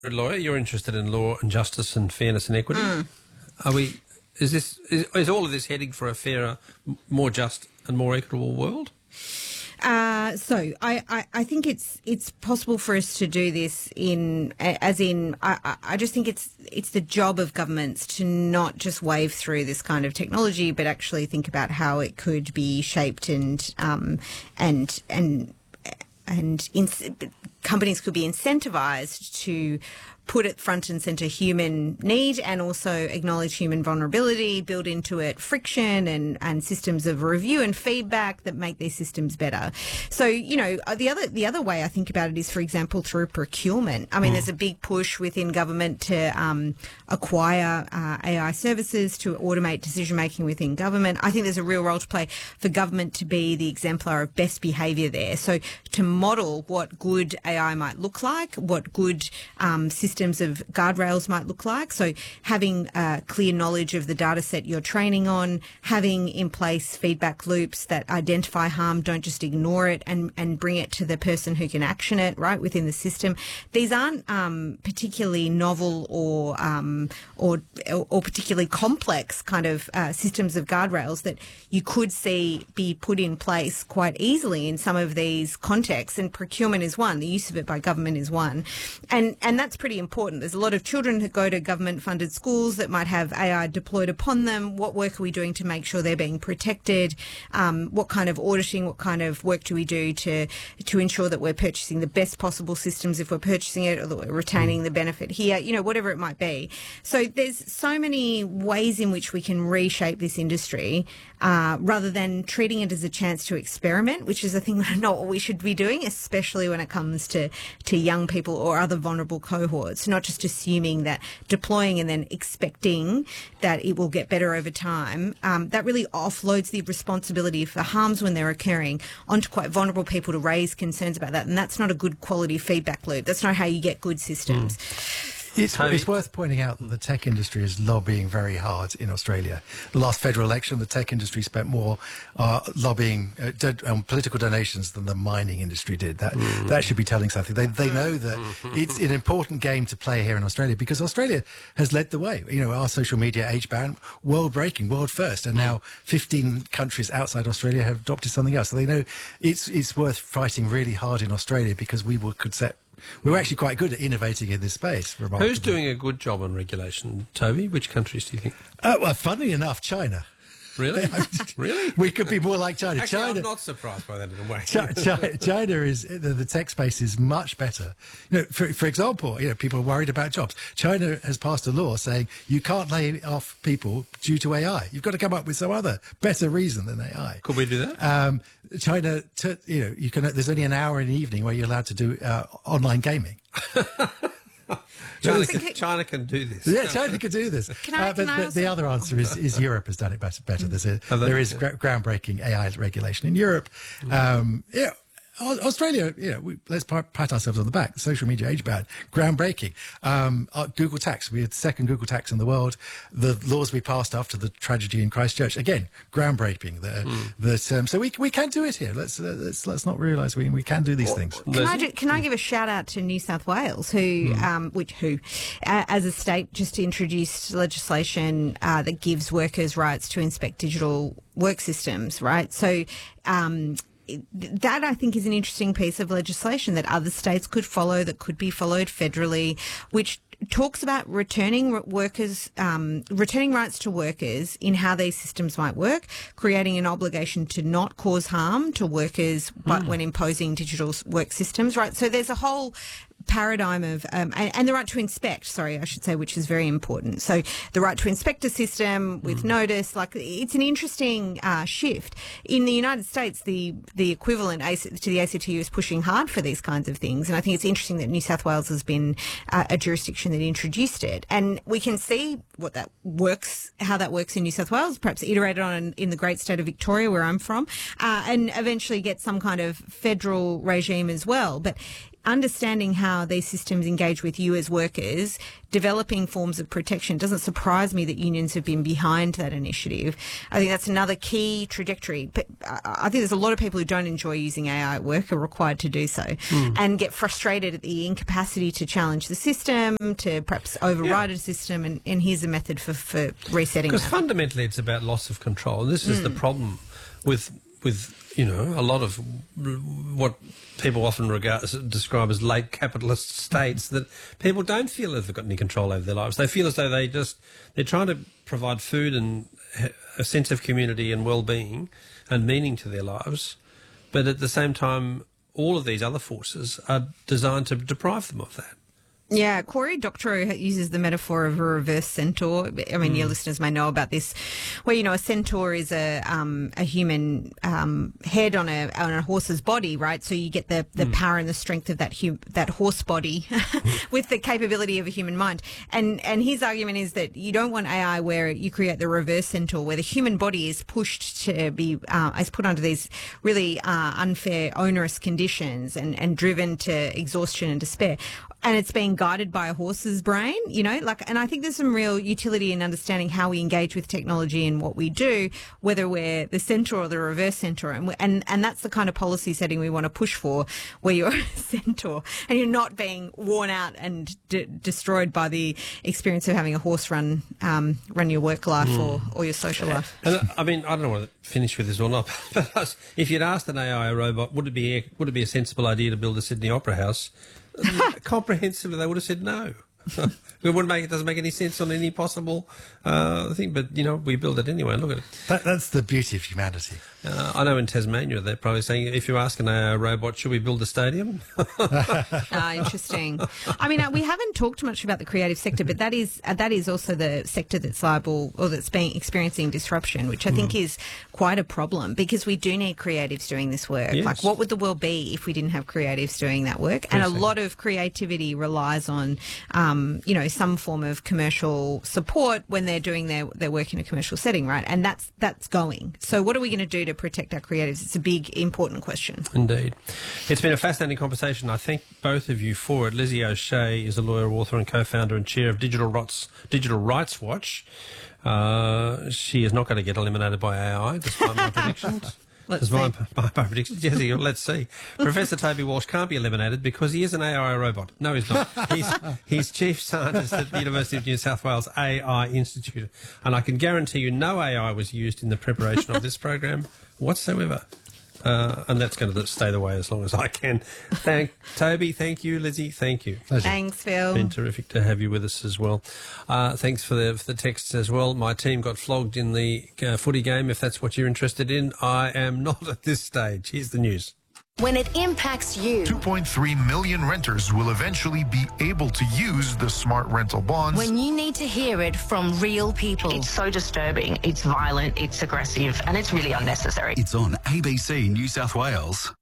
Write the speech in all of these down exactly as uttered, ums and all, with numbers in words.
a lawyer. You're interested in law and justice and fairness and equity. Mm. Are we? Is this? Is, is all of this heading for a fairer, m- more just, and more equitable world? Uh, so I, I, I think it's it's possible for us to do this in as in I, I- I just think it's it's the job of governments to not just wave through this kind of technology, but actually think about how it could be shaped and um and and and in, companies could be incentivized to put it front and centre human need and also acknowledge human vulnerability, build into it friction and, and systems of review and feedback that make these systems better. So, you know, the other the other way I think about it is, for example, through procurement. I mean, mm. there's a big push within government to um, acquire uh, A I services to automate decision-making within government. I think there's a real role to play for government to be the exemplar of best behaviour there. So to model what good A I might look like, what good um, systems of guardrails might look like. So having uh, clear knowledge of the data set you're training on, having in place feedback loops that identify harm, don't just ignore it and, and bring it to the person who can action it, right, within the system. These aren't um, particularly novel or, um, or or particularly complex kind of uh, systems of guardrails that you could see be put in place quite easily in some of these contexts, and procurement is one, the use of it by government is one. And, and that's pretty important. There's a lot of children who go to government-funded schools that might have A I deployed upon them. What work are we doing to make sure they're being protected? Um, what kind of auditing, what kind of work do we do to to ensure that we're purchasing the best possible systems if we're purchasing it, or that we're retaining the benefit here, you know, whatever it might be. So there's so many ways in which we can reshape this industry uh, rather than treating it as a chance to experiment, which is, I think, not what we should be doing, especially when it comes to, to young people or other vulnerable cohorts. Not just assuming that deploying and then expecting that it will get better over time. Um, that really offloads the responsibility for harms when they're occurring onto quite vulnerable people to raise concerns about that. And that's not a good quality feedback loop. That's not how you get good systems. Mm. It's, it's worth pointing out that the tech industry is lobbying very hard in Australia. The last federal election, the tech industry spent more uh, lobbying uh, do, um, political donations than the mining industry did. That mm. that should be telling something. They they know that it's an important game to play here in Australia because Australia has led the way. You know, our social media age ban, world breaking, world first, and now fifteen countries outside Australia have adopted something else. So they know it's it's worth fighting really hard in Australia because we will, could set. We were actually quite good at innovating in this space. Who's doing a good job on regulation, Toby? Which countries do you think? Uh, well, funnily enough, China. Really? Really? We could be more like China. Actually, China, I'm not surprised by that in a way. China, China is the, the tech space is much better. You know, for for example, you know, people are worried about jobs. China has passed a law saying you can't lay off people due to A I. You've got to come up with some other better reason than A I. Could we do that? Um, China, t- you know, you can. There's only an hour in the evening where you're allowed to do uh, online gaming. China can, China can do this. Yeah, China can do this. Can I, uh, but can I the, also... the other answer is, is Europe has done it better. better. There's a, oh, there is gra- groundbreaking A I regulation in Europe. Um, yeah. Australia, you know, we, let's pat ourselves on the back. Social media age ban, groundbreaking. Um, uh, Google tax, we had the second Google tax in the world. The laws we passed after the tragedy in Christchurch, again, groundbreaking. The, mm. the, um, so we we can do it here. Let's uh, let's let's not realise we we can do these things. Can I, do, can I give a shout out to New South Wales, who, mm. um, which who, uh, as a state, just introduced legislation uh, that gives workers rights to inspect digital work systems. Right, so. Um, That, I think, is an interesting piece of legislation that other states could follow, that could be followed federally, which talks about returning workers, um, returning rights to workers in how these systems might work, creating an obligation to not cause harm to workers but mm. when imposing digital work systems, right? So there's a whole paradigm of, um, and, and the right to inspect, sorry, I should say, which is very important. So the right to inspect a system with mm. notice, like it's an interesting uh, shift. In the United States, the the equivalent to the A C T U is pushing hard for these kinds of things. And I think it's interesting that New South Wales has been uh, a jurisdiction that introduced it. And we can see what that works, how that works in New South Wales, perhaps iterated on in, in the great state of Victoria, where I'm from, uh, and eventually get some kind of federal regime as well. But understanding how these systems engage with you as workers, developing forms of protection. It doesn't surprise me that unions have been behind that initiative. I think that's another key trajectory. But I think there's a lot of people who don't enjoy using A I at work are required to do so mm. and get frustrated at the incapacity to challenge the system, to perhaps override yeah. a system, and, and here's a method for, for resetting that. Because fundamentally it's about loss of control. This is mm. the problem with with you know a lot of what people often regard describe as late capitalist states, that people don't feel as they've got any control over their lives. They feel as though they just they're trying to provide food and a sense of community and well-being and meaning to their lives, but at the same time all of these other forces are designed to deprive them of that. Yeah, Cory Doctorow uses the metaphor of a reverse centaur. I mean, mm. your listeners may know about this, where, you know, a centaur is a um, a human um, head on a on a horse's body, right? So you get the, the mm. power and the strength of that hum- that horse body with the capability of a human mind. And and his argument is that you don't want A I where you create the reverse centaur, where the human body is pushed to be uh, is put under these really uh, unfair, onerous conditions and, and driven to exhaustion and despair. And it's being guided by a horse's brain, you know, like, and I think there's some real utility in understanding how we engage with technology and what we do, whether we're the centaur or the reverse centaur. And, and, and that's the kind of policy setting we want to push for, where you're a centaur and you're not being worn out and d- destroyed by the experience of having a horse run, um, run your work life mm. or, or your social life. And I mean, I don't know whether to finish with this or not, but if you'd asked an A I robot, would it be, would it be a sensible idea to build a Sydney Opera House? Comprehensively, they would have said no. It wouldn't make it doesn't make any sense on any possible uh, thing, but you know we build it anyway. Look at it. That, that's the beauty of humanity. Uh, I know in Tasmania they're probably saying, if you ask an A I robot, should we build a stadium? Ah, interesting. I mean, uh, we haven't talked much about the creative sector, but that is uh, that is also the sector that's liable or that's being experiencing disruption, which I think mm. is quite a problem, because we do need creatives doing this work. Yes. Like, what would the world be if we didn't have creatives doing that work? And a lot of creativity relies on, um, you know, some form of commercial support when they're doing their, their work in a commercial setting, right? And that's that's going. So what are we going to do to protect our creatives? It's a big, important question. Indeed. It's been a fascinating conversation. I thank both of you for it. Lizzie O'Shea is a lawyer, author and co-founder and chair of Digital Rights, Digital Rights Watch. Uh, she is not going to get eliminated by A I, despite my predictions. Let's see. My, my, my predictions. Yes, let's see. Professor Toby Walsh can't be eliminated because he is an A I robot. No, he's not. He's, he's chief scientist at the University of New South Wales A I Institute. And I can guarantee you no A I was used in the preparation of this program whatsoever. Uh, and that's going to stay the way as long as I can. Thank Toby, thank you. Lizzie, thank you. Pleasure. Thanks, Phil. Been terrific to have you with us as well. Uh, thanks for the, for the texts as well. My team got flogged in the uh, footy game, if that's what you're interested in. I am not at this stage. Here's the news. When it impacts you. two point three million renters will eventually be able to use the smart rental bonds. When you need to hear it from real people. It's so disturbing, it's violent, it's aggressive, and it's really unnecessary. It's on A B C New South Wales.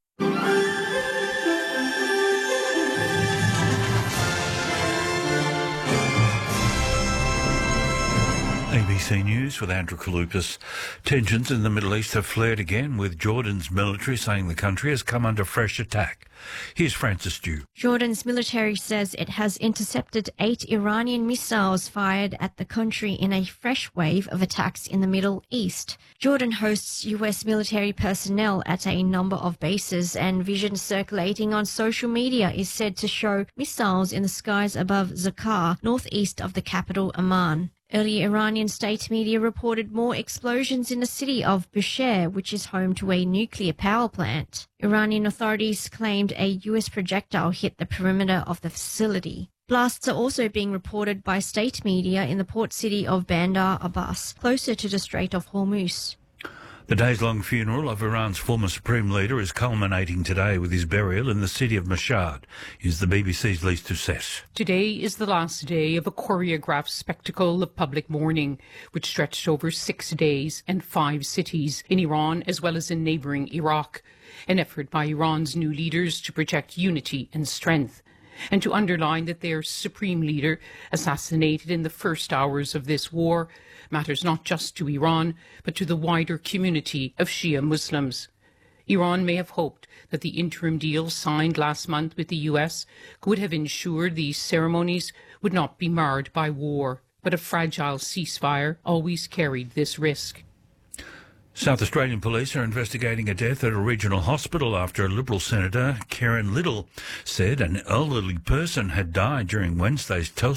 A B C News with Andrew Kalupas. Tensions in the Middle East have flared again, with Jordan's military saying the country has come under fresh attack. Here's Francis Dew. Jordan's military says it has intercepted eight Iranian missiles fired at the country in a fresh wave of attacks in the Middle East. Jordan hosts U S military personnel at a number of bases, and vision circulating on social media is said to show missiles in the skies above Zakar, northeast of the capital Amman. Earlier, Iranian state media reported more explosions in the city of Bushehr, which is home to a nuclear power plant. Iranian authorities claimed a U S projectile hit the perimeter of the facility. Blasts are also being reported by state media in the port city of Bandar Abbas, closer to the Strait of Hormuz. The days-long funeral of Iran's former supreme leader is culminating today with his burial in the city of Mashhad. Here's the B B C's Lise Doucette. Today is the last day of a choreographed spectacle of public mourning, which stretched over six days and five cities in Iran as well as in neighbouring Iraq, an effort by Iran's new leaders to protect unity and strength, and to underline that their supreme leader, assassinated in the first hours of this war, matters not just to Iran, but to the wider community of Shia Muslims. Iran may have hoped that the interim deal signed last month with the U S could have ensured these ceremonies would not be marred by war, but a fragile ceasefire always carried this risk. South Australian police are investigating a death at a regional hospital after a Liberal Senator, Karen Little, said an elderly person had died during Wednesday's Telstra